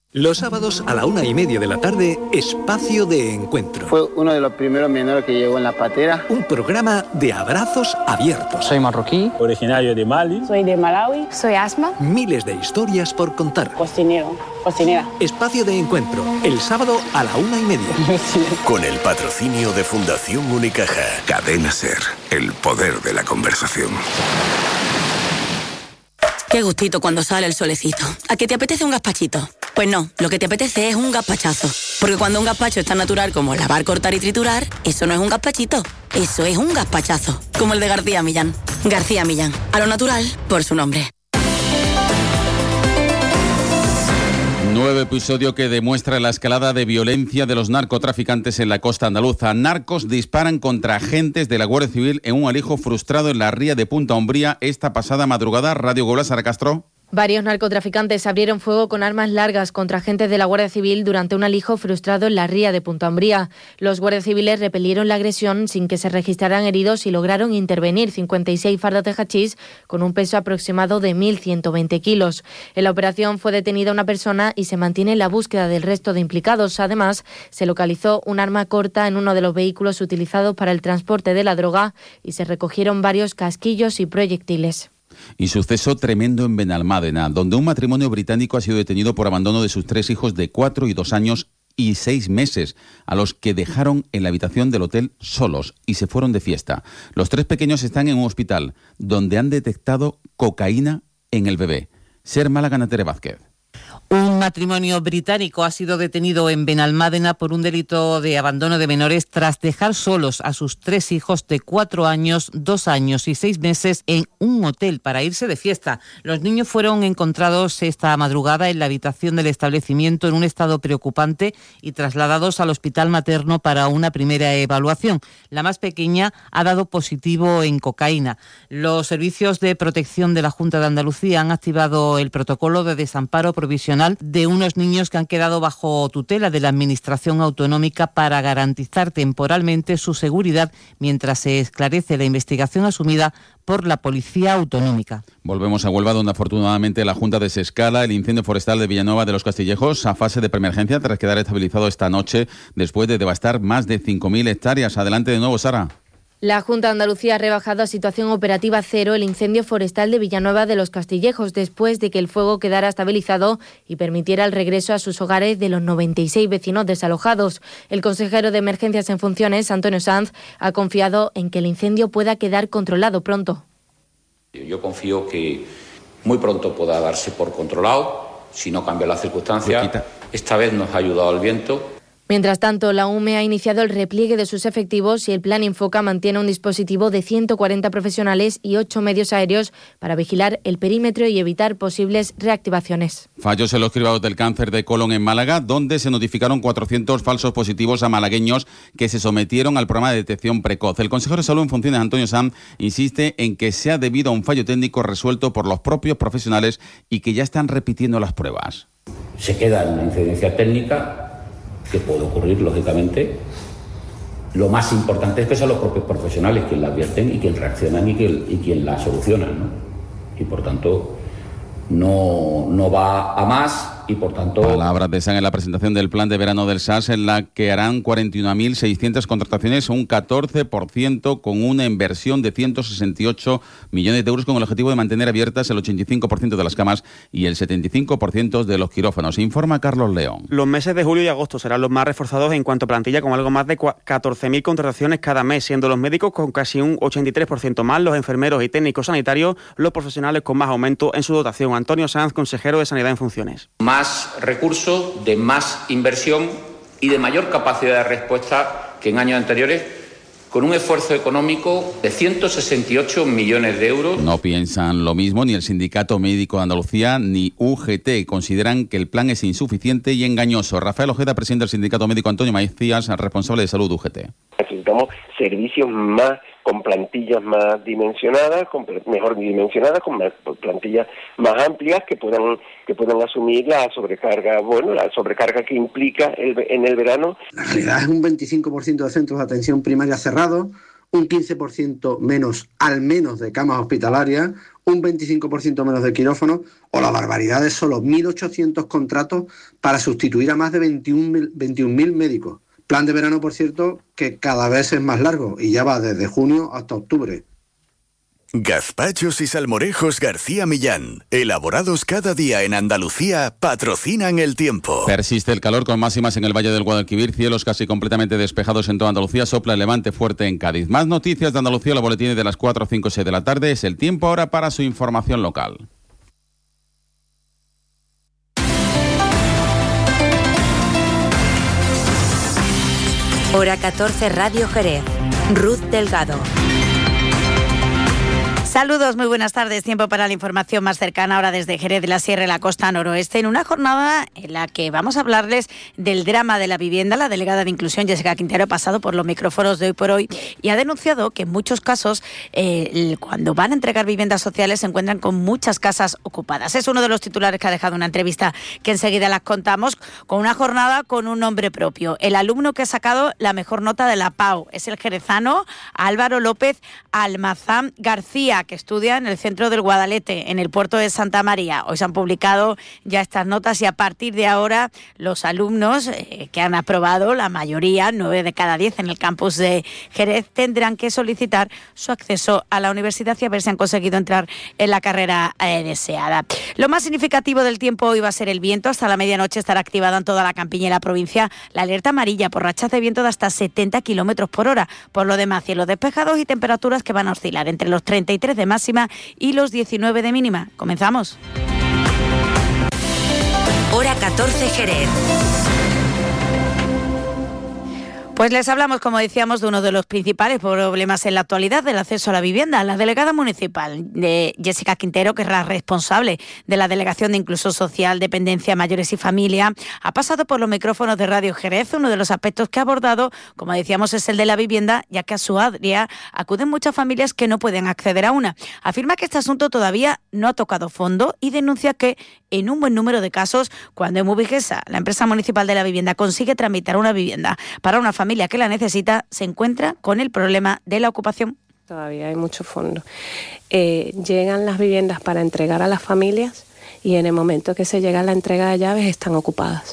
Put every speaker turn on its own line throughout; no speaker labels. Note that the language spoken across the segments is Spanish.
Los sábados a la 1:30 de la tarde, Espacio de Encuentro.
Fue uno de los primeros menores que llegó en la patera.
Un programa de abrazos abiertos.
Soy marroquí,
originario de Mali.
Soy de Malawi. Soy Asma.
Miles de historias por contar.
Cocinera.
Espacio de Encuentro, el sábado a la 1:30.
Con el patrocinio de Fundación Unicaja. Cadena SER, el poder de la conversación.
Qué gustito cuando sale el solecito. ¿A que te apetece un gazpachito? Pues no, lo que te apetece es un gazpachazo. Porque cuando un gazpacho es tan natural como lavar, cortar y triturar, eso no es un gazpachito, eso es un gazpachazo. Como el de García Millán. García Millán, a lo natural, por su nombre.
Nuevo episodio que demuestra la escalada de violencia de los narcotraficantes en la costa andaluza. Narcos disparan contra agentes de la Guardia Civil en un alijo frustrado en la ría de Punta Umbría esta pasada madrugada. Radio Gobla, Sara Castro.
Varios narcotraficantes abrieron fuego con armas largas contra agentes de la Guardia Civil durante un alijo frustrado en la ría de Punta Umbría. Los guardias civiles repelieron la agresión sin que se registraran heridos y lograron intervenir 56 fardos de hachís con un peso aproximado de 1.120 kilos. En la operación fue detenida una persona y se mantiene la búsqueda del resto de implicados. Además, se localizó un arma corta en uno de los vehículos utilizados para el transporte de la droga y se recogieron varios casquillos y proyectiles.
Y suceso tremendo en Benalmádena, donde un matrimonio británico ha sido detenido por abandono de sus 3 hijos de 4 y 2 años y 6 meses, a los que dejaron en la habitación del hotel solos y se fueron de fiesta. Los 3 pequeños están en un hospital, donde han detectado cocaína en el bebé. Ser Málaga, Natere Vázquez.
Un matrimonio británico ha sido detenido en Benalmádena por un delito de abandono de menores tras dejar solos a sus 3 hijos de 4 años, 2 años y 6 meses en un hotel para irse de fiesta. Los niños fueron encontrados esta madrugada en la habitación del establecimiento en un estado preocupante y trasladados al hospital materno para una primera evaluación. La más pequeña ha dado positivo en cocaína. Los servicios de protección de la Junta de Andalucía han activado el protocolo de desamparo provisional de unos niños que han quedado bajo tutela de la Administración Autonómica para garantizar temporalmente su seguridad mientras se esclarece la investigación asumida por la Policía Autonómica.
Volvemos a Huelva, donde afortunadamente la Junta desescala el incendio forestal de Villanueva de los Castillejos a fase de preemergencia tras quedar estabilizado esta noche después de devastar más de 5.000 hectáreas. Adelante de nuevo, Sara.
La Junta de Andalucía ha rebajado a situación operativa cero el incendio forestal de Villanueva de los Castillejos después de que el fuego quedara estabilizado y permitiera el regreso a sus hogares de los 96 vecinos desalojados. El consejero de Emergencias en funciones, Antonio Sanz, ha confiado en que el incendio pueda quedar controlado pronto.
Yo confío que muy pronto pueda darse por controlado, si no cambian las circunstancias. Esta vez nos ha ayudado el viento.
Mientras tanto, la UME ha iniciado el repliegue de sus efectivos y el Plan Infoca mantiene un dispositivo de 140 profesionales y 8 medios aéreos para vigilar el perímetro y evitar posibles reactivaciones.
Fallos en los cribados del cáncer de colon en Málaga, donde se notificaron 400 falsos positivos a malagueños que se sometieron al programa de detección precoz. El consejero de Salud en funciones, Antonio Sanz, insiste en que sea debido a un fallo técnico resuelto por los propios profesionales y que ya están repitiendo las pruebas.
Se queda en la incidencia técnica, que puede ocurrir, lógicamente. Lo más importante es que son los propios profesionales quienes la advierten y quienes reaccionan y quien la solucionan, ¿no? Y por tanto no va a más y por tanto...
Palabras de Sanz en la presentación del plan de verano del SAS, en la que harán 41.600 contrataciones, un 14%, con una inversión de 168 millones de euros, con el objetivo de mantener abiertas el 85% de las camas y el 75% de los quirófanos. Informa Carlos León.
Los meses de julio y agosto serán los más reforzados en cuanto a plantilla, con algo más de 14.000 contrataciones cada mes, siendo los médicos con casi un 83% más, los enfermeros y técnicos sanitarios los profesionales con más aumento en su dotación. Antonio Sanz, consejero de Sanidad en funciones.
Más recursos, de más inversión y de mayor capacidad de respuesta que en años anteriores, con un esfuerzo económico de 168 millones de euros.
No piensan lo mismo ni el Sindicato Médico de Andalucía ni UGT. Consideran que el plan es insuficiente y engañoso. Rafael Ojeda, presidente del Sindicato Médico, Antonio Maízías, responsable de salud UGT.
Necesitamos servicios más, con plantillas más dimensionadas, mejor dimensionadas, con plantillas más amplias que puedan asumir la sobrecarga que implica en el verano.
La realidad es un 25% de centros de atención primaria cerrados, un 15% menos, al menos, de camas hospitalarias, un 25% menos de quirófano, o la barbaridad de solo 1.800 contratos para sustituir a más de 21.000 médicos. Plan de verano, por cierto, que cada vez es más largo y ya va desde junio hasta octubre.
Gazpachos y salmorejos García Millán, elaborados cada día en Andalucía, patrocinan el tiempo.
Persiste el calor con máximas en el Valle del Guadalquivir, cielos casi completamente despejados en toda Andalucía, sopla el levante fuerte en Cádiz. Más noticias de Andalucía, los boletines de las 4, 5, 6 de la tarde. Es el tiempo ahora para su información local.
Hora 14, Radio Jerez. Ruth Delgado.
Saludos, muy buenas tardes. Tiempo para la información más cercana ahora desde Jerez de la Sierra y la costa noroeste, en una jornada en la que vamos a hablarles del drama de la vivienda. La delegada de Inclusión, Jessica Quintero, ha pasado por los micrófonos de Hoy por Hoy y ha denunciado que en muchos casos, cuando van a entregar viviendas sociales, se encuentran con muchas casas ocupadas. Es uno de los titulares que ha dejado una entrevista que enseguida las contamos, con una jornada con un nombre propio. El alumno que ha sacado la mejor nota de la PAU es el jerezano Álvaro López Almazán García, que estudia en el centro del Guadalete, en el puerto de Santa María. Hoy se han publicado ya estas notas y a partir de ahora los alumnos que han aprobado, la mayoría, 9 de cada 10 en el campus de Jerez, tendrán que solicitar su acceso a la universidad y a ver si han conseguido entrar en la carrera deseada. Lo más significativo del tiempo hoy va a ser el viento. Hasta la medianoche estará activada en toda la campiña y la provincia la alerta amarilla por rachas de viento de hasta 70 kilómetros por hora. Por lo demás, cielos despejados y temperaturas que van a oscilar entre los 33 de máxima y los 19 de mínima. Comenzamos.
Hora 14, Jerez.
Pues les hablamos, como decíamos, de uno de los principales problemas en la actualidad del acceso a la vivienda. La delegada municipal, de Jessica Quintero, que es la responsable de la Delegación de Inclusión Social, Dependencia, Mayores y Familia, ha pasado por los micrófonos de Radio Jerez. Uno de los aspectos que ha abordado, como decíamos, es el de la vivienda, ya que a su área acuden muchas familias que no pueden acceder a una. Afirma que este asunto todavía no ha tocado fondo y denuncia que, en un buen número de casos, cuando en Mubigesa, la empresa municipal de la vivienda, consigue tramitar una vivienda para una familia que la necesita, se encuentra con el problema de la ocupación.
Todavía hay mucho fondo. Llegan las viviendas para entregar a las familias y en el momento que se llega a la entrega de llaves están ocupadas.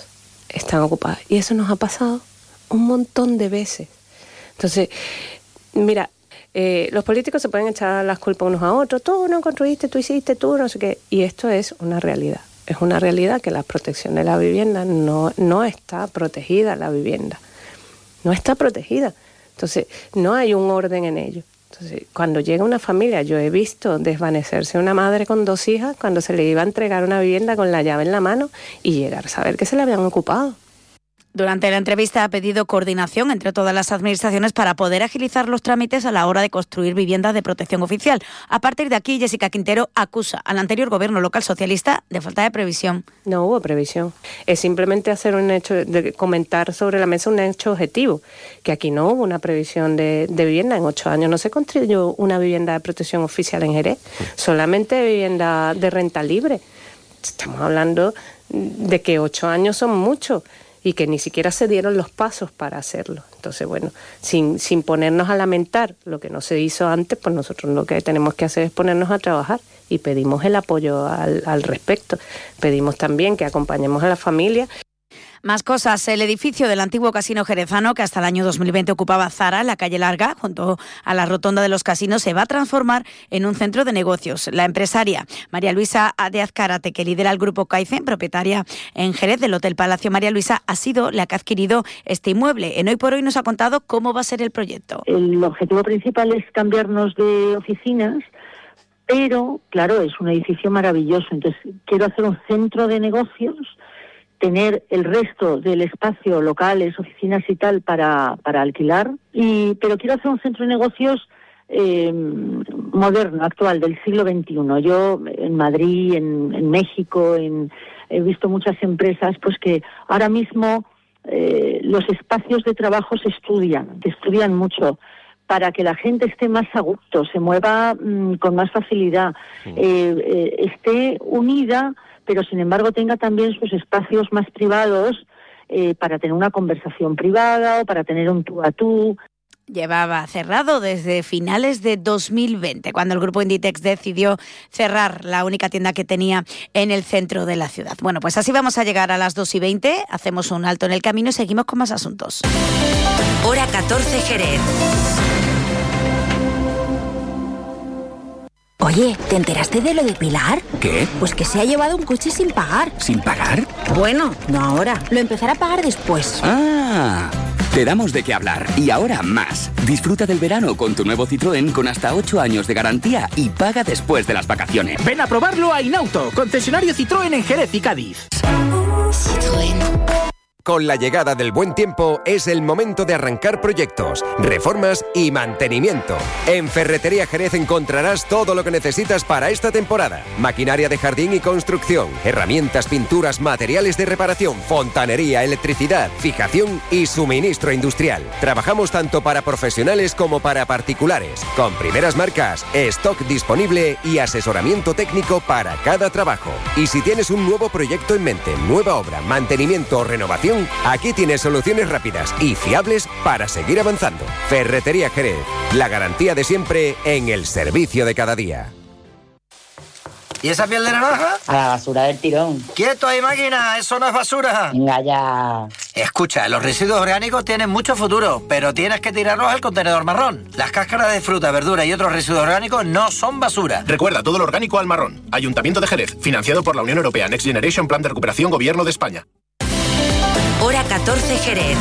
Y eso nos ha pasado un montón de veces. Entonces, mira, los políticos se pueden echar las culpas unos a otros. Tú no construiste, tú hiciste, tú no sé qué. Y esto es una realidad. Es una realidad que la protección de la vivienda no está protegida, la vivienda. No está protegida. Entonces, no hay un orden en ello. Entonces, cuando llega una familia, yo he visto desvanecerse una madre con 2 hijas cuando se le iba a entregar una vivienda con la llave en la mano y llegar a saber que se la habían ocupado.
Durante la entrevista ha pedido coordinación entre todas las administraciones para poder agilizar los trámites a la hora de construir viviendas de protección oficial. A partir de aquí, Jessica Quintero acusa al anterior gobierno local socialista de falta de previsión.
No hubo previsión. Es simplemente hacer un hecho, de comentar sobre la mesa un hecho objetivo, que aquí no hubo una previsión de vivienda. En 8 años no se construyó una vivienda de protección oficial en Jerez, solamente vivienda de renta libre. Estamos hablando de que 8 años son muchos y que ni siquiera se dieron los pasos para hacerlo. Entonces, bueno, sin ponernos a lamentar lo que no se hizo antes, pues nosotros lo que tenemos que hacer es ponernos a trabajar y pedimos el apoyo al respecto. Pedimos también que acompañemos a la familia.
Más cosas. El edificio del antiguo casino jerezano, que hasta el año 2020 ocupaba Zara, la calle Larga, junto a la rotonda de los casinos, se va a transformar en un centro de negocios. La empresaria María Luisa de Azcárate, que lidera el grupo Kaizen, propietaria en Jerez del Hotel Palacio María Luisa, ha sido la que ha adquirido este inmueble. En Hoy por Hoy nos ha contado cómo va a ser el proyecto.
El objetivo principal es cambiarnos de oficinas, pero, claro, es un edificio maravilloso. Entonces, quiero hacer un centro de negocios, tener el resto del espacio, locales, oficinas y tal, para alquilar, pero quiero hacer un centro de negocios moderno, actual, del siglo XXI. Yo en Madrid, en México, he visto muchas empresas pues que ahora mismo los espacios de trabajo se estudian mucho para que la gente esté más a gusto, se mueva con más facilidad, esté unida, pero sin embargo tenga también sus espacios más privados para tener una conversación privada o para tener un tú a tú.
llevaba cerrado desde finales de 2020, cuando el grupo Inditex decidió cerrar la única tienda que tenía en el centro de la ciudad. Bueno, pues así vamos a llegar a las 2:20, hacemos un alto en el camino y seguimos con más asuntos.
Hora 14 Jerez.
Oye, ¿te enteraste de lo de Pilar?
¿Qué?
Pues que se ha llevado un coche sin pagar.
¿Sin pagar?
Bueno, no ahora. Lo empezará a pagar después.
¡Ah! Te damos de qué hablar. Y ahora más. Disfruta del verano con tu nuevo Citroën con hasta 8 años de garantía y paga después de las vacaciones.
Ven a probarlo a Inauto, concesionario Citroën en Jerez y Cádiz.
Citroën. Con la llegada del buen tiempo es el momento de arrancar proyectos, reformas y mantenimiento. En Ferretería Jerez encontrarás todo lo que necesitas para esta temporada. Maquinaria de jardín y construcción, herramientas, pinturas, materiales de reparación, fontanería, electricidad, fijación y suministro industrial. Trabajamos tanto para profesionales como para particulares. Con primeras marcas, stock disponible y asesoramiento técnico para cada trabajo. Y si tienes un nuevo proyecto en mente, nueva obra, mantenimiento o renovación, aquí tienes soluciones rápidas y fiables para seguir avanzando. Ferretería Jerez, la garantía de siempre en el servicio de cada día.
¿Y esa piel de naranja?
A la basura del tirón.
¡Quieto ahí, máquina! ¡Eso no es basura!
Venga ya.
Escucha, los residuos orgánicos tienen mucho futuro, pero tienes que tirarlos al contenedor marrón. Las cáscaras de fruta, verdura y otros residuos orgánicos no son basura.
Recuerda, todo lo orgánico al marrón. Ayuntamiento de Jerez, financiado por la Unión Europea, Next Generation Plan de Recuperación, Gobierno de España.
Hora 14 Jerez.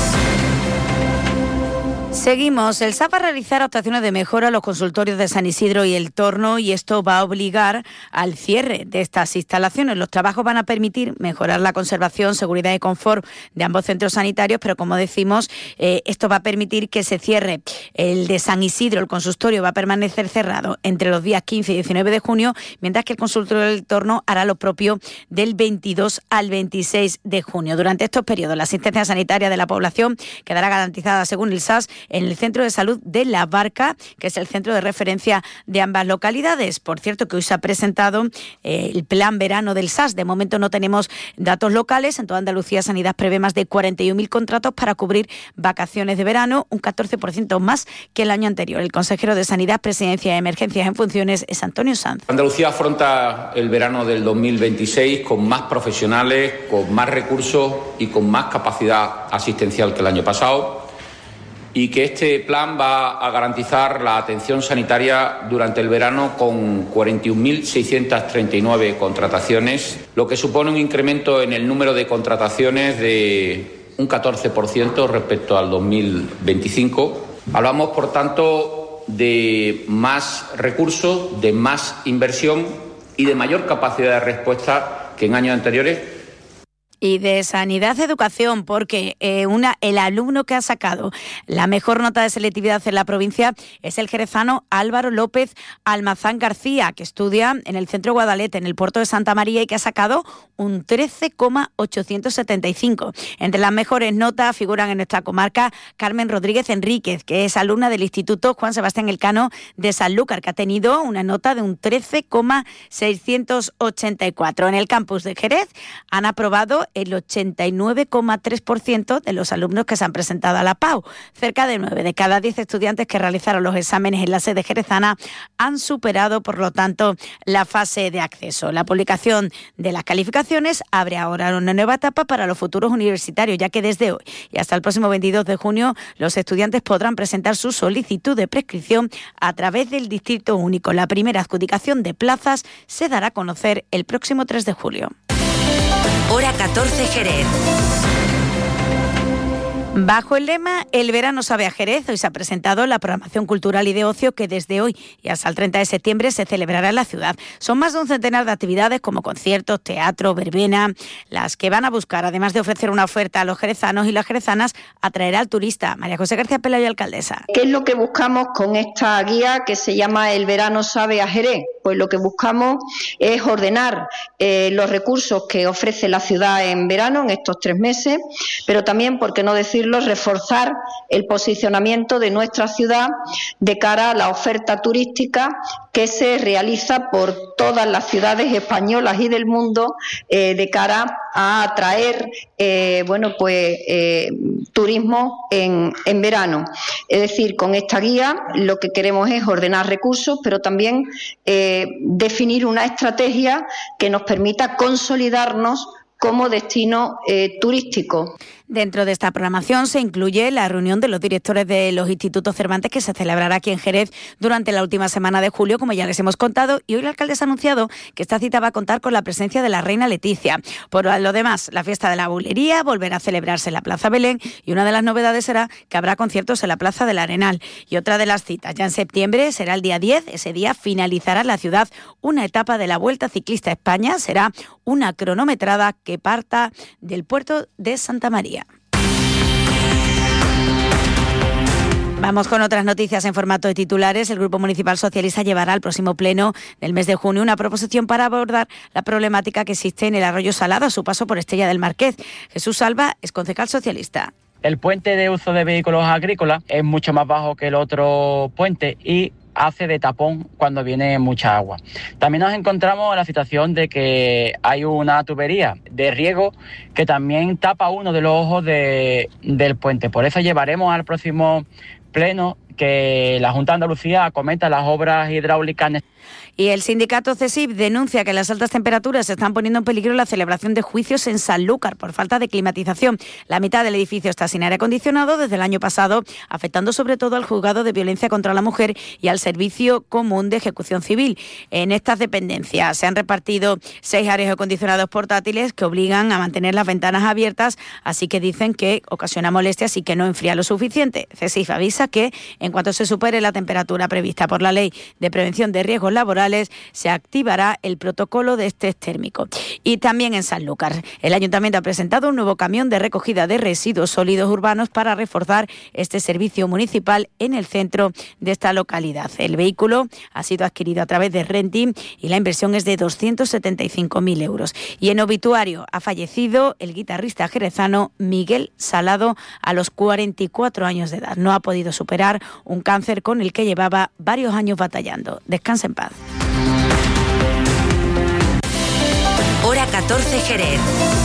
Seguimos. El SAP va a realizar actuaciones de mejora a los consultorios de San Isidro y El Torno y esto va a obligar al cierre de estas instalaciones. Los trabajos van a permitir mejorar la conservación, seguridad y confort de ambos centros sanitarios, pero como decimos, esto va a permitir que se cierre el de San Isidro. El consultorio va a permanecer cerrado entre los días 15 y 19 de junio, mientras que el consultorio del Torno hará lo propio del 22 al 26 de junio. Durante estos periodos, la asistencia sanitaria de la población quedará garantizada, según el SAS, en el Centro de Salud de La Barca, que es el centro de referencia de ambas localidades. Por cierto, que hoy se ha presentado el plan verano del SAS. De momento no tenemos datos locales. En toda Andalucía, Sanidad prevé más de 41.000 contratos para cubrir vacaciones de verano, un 14% más que el año anterior. El consejero de Sanidad, Presidencia de Emergencias en Funciones, es Antonio Sanz.
Andalucía afronta el verano del 2026 con más profesionales, con más recursos y con más capacidad asistencial que el año pasado, y que este plan va a garantizar la atención sanitaria durante el verano con 41.639 contrataciones, lo que supone un incremento en el número de contrataciones de un 14% respecto al 2025. Hablamos, por tanto, de más recursos, de más inversión y de mayor capacidad de respuesta que en años anteriores.
Y de Sanidad Educación, porque el alumno que ha sacado la mejor nota de selectividad en la provincia es el jerezano Álvaro López Almazán García, que estudia en el Centro Guadalete, en el puerto de Santa María, y que ha sacado un 13,875. Entre las mejores notas figuran en nuestra comarca Carmen Rodríguez Enríquez, que es alumna del Instituto Juan Sebastián Elcano de Sanlúcar, que ha tenido una nota de un 13,684. En el campus de Jerez han aprobado el 89,3% de los alumnos que se han presentado a la PAU. Cerca de 9 de cada 10 estudiantes que realizaron los exámenes en la sede jerezana han superado, por lo tanto, la fase de acceso. La publicación de las calificaciones abre ahora una nueva etapa para los futuros universitarios, ya que desde hoy y hasta el próximo 22 de junio los estudiantes podrán presentar su solicitud de prescripción a través del Distrito Único. La primera adjudicación de plazas se dará a conocer el próximo 3 de julio.
Hora 14 Jerez.
Bajo el lema El verano sabe a Jerez, hoy se ha presentado la programación cultural y de ocio que desde hoy y hasta el 30 de septiembre se celebrará en la ciudad. Son más de un centenar de actividades como conciertos, teatro, verbena, las que van a buscar, además de ofrecer una oferta a los jerezanos y las jerezanas, atraer al turista. María José García Pelayo, alcaldesa.
¿Qué es lo que buscamos con esta guía que se llama El verano sabe a Jerez? Pues lo que buscamos es ordenar los recursos que ofrece la ciudad en verano, en estos 3 meses, pero también, por qué no decirlo, decirlo, reforzar el posicionamiento de nuestra ciudad de cara a la oferta turística que se realiza por todas las ciudades españolas y del mundo de cara a atraer turismo en verano. Es decir, con esta guía lo que queremos es ordenar recursos, pero también definir una estrategia que nos permita consolidarnos como destino turístico.
Dentro de esta programación se incluye la reunión de los directores de los institutos Cervantes que se celebrará aquí en Jerez durante la última semana de julio, como ya les hemos contado, y hoy el alcalde ha anunciado que esta cita va a contar con la presencia de la reina Leticia. Por lo demás, la fiesta de la bulería volverá a celebrarse en la Plaza Belén y una de las novedades será que habrá conciertos en la Plaza del Arenal. Y otra de las citas ya en septiembre será el día 10, ese día finalizará en la ciudad una etapa de la Vuelta Ciclista a España, será una cronometrada que parta del puerto de Santa María. Vamos con otras noticias en formato de titulares. El Grupo Municipal Socialista llevará al próximo pleno del mes de junio una proposición para abordar la problemática que existe en el arroyo Salado a su paso por Estella del Marqués. Jesús Alba es concejal socialista.
El puente de uso de vehículos agrícolas es mucho más bajo que el otro puente y hace de tapón cuando viene mucha agua. También nos encontramos en la situación de que hay una tubería de riego que también tapa uno de los ojos del puente. Por eso llevaremos al próximo pleno que la Junta de Andalucía acometa las obras hidráulicas.
Y el sindicato CESIF denuncia que las altas temperaturas están poniendo en peligro la celebración de juicios en Sanlúcar por falta de climatización. La mitad del edificio está sin aire acondicionado desde el año pasado, afectando sobre todo al juzgado de violencia contra la mujer y al servicio común de ejecución civil. En estas dependencias se han repartido 6 aires acondicionados portátiles que obligan a mantener las ventanas abiertas, así que dicen que ocasiona molestias y que no enfría lo suficiente. CESIF avisa que en cuanto se supere la temperatura prevista por la Ley de Prevención de Riesgos Laborales, se activará el protocolo de estrés térmico. Y también en Sanlúcar, el Ayuntamiento ha presentado un nuevo camión de recogida de residuos sólidos urbanos para reforzar este servicio municipal en el centro de esta localidad. El vehículo ha sido adquirido a través de Renting y la inversión es de 275.000 euros. Y en obituario ha fallecido el guitarrista jerezano Miguel Salado a los 44 años de edad. No ha podido superar un cáncer con el que llevaba varios años batallando. Descansa en paz.
Hora 14 Jerez.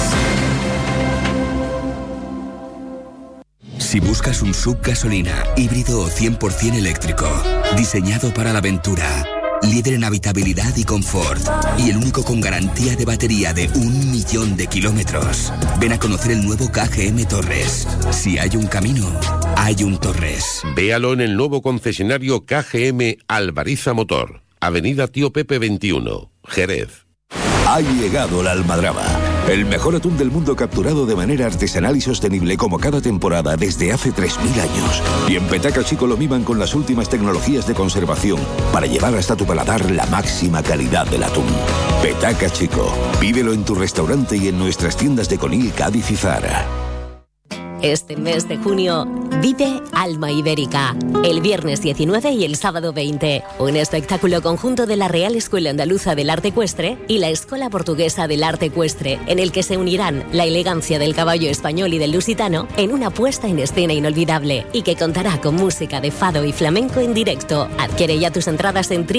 Si buscas un SUV gasolina, híbrido o 100% eléctrico, diseñado para la aventura, líder en habitabilidad y confort, y el único con garantía de batería de 1.000.000 de kilómetros, ven a conocer el nuevo KGM Torres. Si hay un camino, hay un Torres.
Véalo en el nuevo concesionario KGM Alvariza Motor, Avenida Tío Pepe 21, Jerez.
Ha llegado la almadraba, el mejor atún del mundo capturado de manera artesanal y sostenible como cada temporada desde hace 3.000 años. Y en Petaca Chico lo miman con las últimas tecnologías de conservación para llevar hasta tu paladar la máxima calidad del atún. Petaca Chico, pídelo en tu restaurante y en nuestras tiendas de Conil, Cádiz y Zara.
Este mes de junio, vive Alma Ibérica. El viernes 19 y el sábado 20. Un espectáculo conjunto de la Real Escuela Andaluza del Arte Ecuestre y la Escuela Portuguesa del Arte Ecuestre, en el que se unirán la elegancia del caballo español y del lusitano en una puesta en escena inolvidable y que contará con música de fado y flamenco en directo. Adquiere ya tus entradas en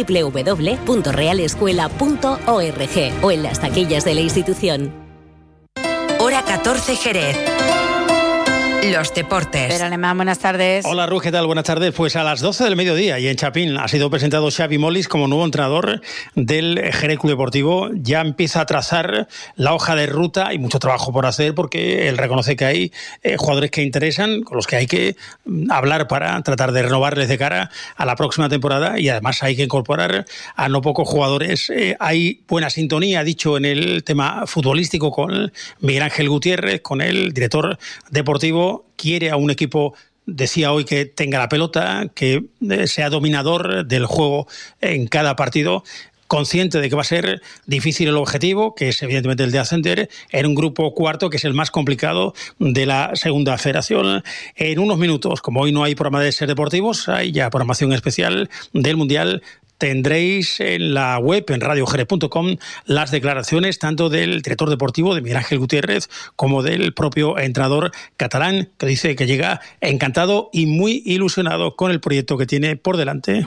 www.realescuela.org o en las taquillas de la institución.
Hora 14 Jerez. Los deportes.
Pero Alemán, buenas tardes.
Hola Ruth, ¿qué tal? Buenas tardes. Pues a las 12 del mediodía y en Chapín ha sido presentado Xavi Mollis como nuevo entrenador del Jerez Club Deportivo. Ya empieza a trazar la hoja de ruta y mucho trabajo por hacer porque él reconoce que hay jugadores que interesan, con los que hay que hablar para tratar de renovarles de cara a la próxima temporada y además hay que incorporar a no pocos jugadores. Hay buena sintonía, ha dicho, en el tema futbolístico con Miguel Ángel Gutiérrez, con el director deportivo. Quiere a un equipo, decía hoy, que tenga la pelota, que sea dominador del juego en cada partido, consciente de que va a ser difícil el objetivo, que es evidentemente el de ascender, en un grupo cuarto, que es el más complicado de la segunda federación. En unos minutos, como hoy no hay programa de Ser Deportivos, hay ya programación especial del Mundial. tendréis en la web, en radiojerez.com, las declaraciones tanto del director deportivo, de Miguel Ángel Gutiérrez, como del propio entrenador catalán, que dice que llega encantado y muy ilusionado con el proyecto que tiene por delante.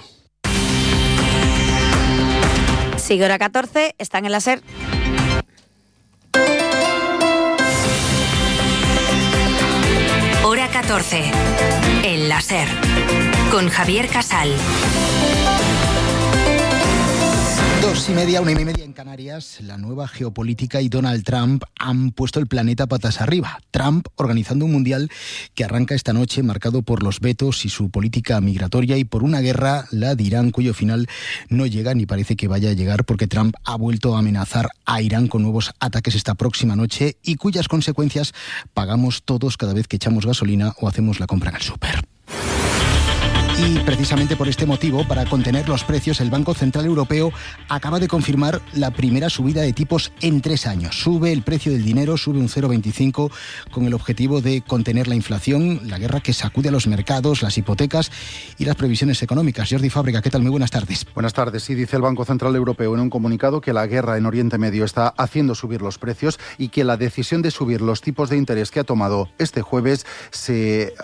Sigue hora 14, están en la SER.
Hora 14, en la SER, con Javier Casal.
2:30, 1:30 en Canarias. La nueva geopolítica y Donald Trump han puesto el planeta patas arriba. Trump organizando un mundial que arranca esta noche marcado por los vetos y su política migratoria y por una guerra, la de Irán, cuyo final no llega ni parece que vaya a llegar porque Trump ha vuelto a amenazar a Irán con nuevos ataques esta próxima noche y cuyas consecuencias pagamos todos cada vez que echamos gasolina o hacemos la compra en el súper. Y precisamente por este motivo, para contener los precios, el Banco Central Europeo acaba de confirmar la primera subida de tipos en 3 años. Sube el precio del dinero, sube un 0,25 con el objetivo de contener la inflación, la guerra que sacude a los mercados, las hipotecas y las previsiones económicas. Jordi Fábrega, ¿qué tal? Muy buenas tardes.
Buenas tardes. Sí, dice el Banco Central Europeo en un comunicado que la guerra en Oriente Medio está haciendo subir los precios y que la decisión de subir los tipos de interés que ha tomado este jueves se